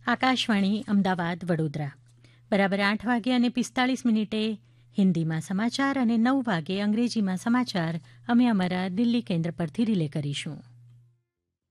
આકાશવાણી અમદાવાદ વડોદરા બરાબર 8 વાગે અને 45 મિનિટે હિન્દીમાં સમાચાર અને 9 વાગે અંગ્રેજીમાં સમાચાર અમે અમારા દિલ્હી કેન્દ્ર પરથી રિલે કરીશું.